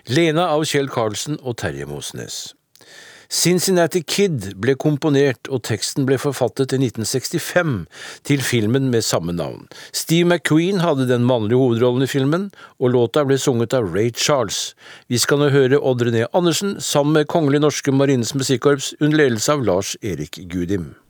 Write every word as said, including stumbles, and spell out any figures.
Lena av Kjell Karlsen og Terje Mosnes. Cincinnati Kid ble komponert og teksten ble forfattet i nitten sekstifem til filmen med samme navn. Steve McQueen hadde den mannlige hovedrollen i filmen, og låta ble sunget av Ray Charles. Vi skal nå høre Odd René Andersen sammen med Kongelig Norske Marines Musikkorps under ledelse av Lars Erik Gudim.